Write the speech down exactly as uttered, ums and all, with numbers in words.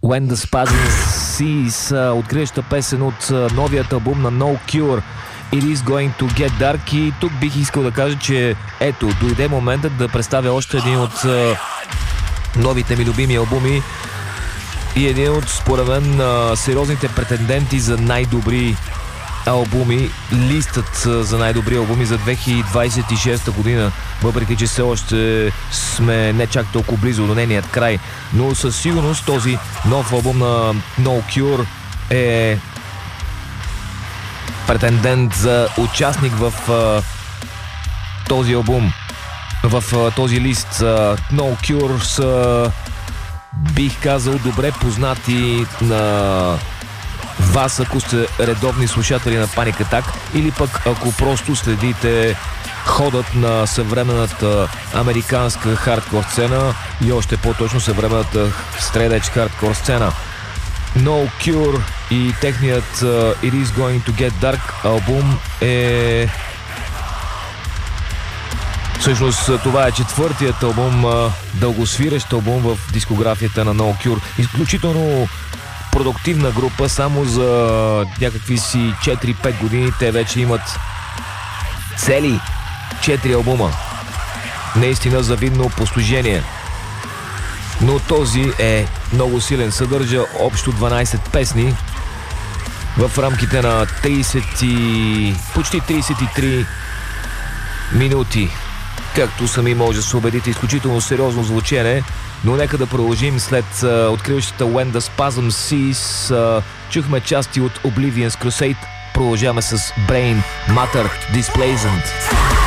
When the Spasm Cease, откриваща песен от новият албум на No Cure, It is going to get dark. И тук бих искал да кажа, че ето, дойде моментът да представя още един от новите ми любими албуми и един от, според мен, сериозните претенденти за най-добри албуми, листът за най-добри албуми за две хиляди двадесет и шеста година, въпреки че все още сме не чак толкова близо до нейният край, но със сигурност този нов албум на No Cure е претендент за участник в uh, този албум, в uh, този лист. uh, No Cure са, бих казал, добре познати на вас, ако сте редовни слушатели на Panic Attack, или пък ако просто следите ходът на съвременната американска хардкор сцена и още по-точно съвременната straight edge хардкор сцена. No Cure и техният uh, It is going to get dark албум е... Всъщност това е четвъртият албум, uh, дългосвирещ албум в дискографията на No Cure. Изключително продуктивна група, само за някакви си четири-пет години те вече имат цели четири албума. Наистина завидно постижение. Но този е много силен. Съдържа общо дванадесет песни в рамките на тридесет и... почти тридесет и три минути. Както сами може да се убедите, изключително сериозно звучене. Но нека да продължим след uh, откриващата When the Spasm Cease. Uh, чухме части от Oblivion's Crusade. Продължаваме с Brain Matter Displacement.